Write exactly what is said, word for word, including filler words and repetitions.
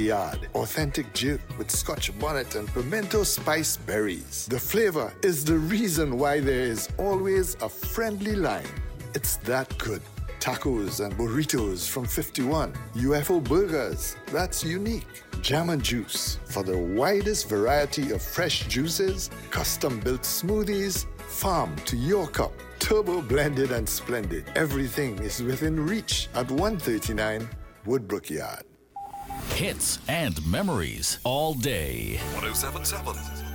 Yard. Authentic jerk with scotch bonnet and pimento spice berries. The flavor is the reason why there is always a friendly line. It's that good. Tacos and burritos from fifty-one. U F O burgers, that's unique. Jam and Juice, for the widest variety of fresh juices, custom-built smoothies, farm to your cup. Turbo blended and splendid. Everything is within reach at one thirty-nine Woodbrook Yard. Hits and memories all day. one oh seven point seven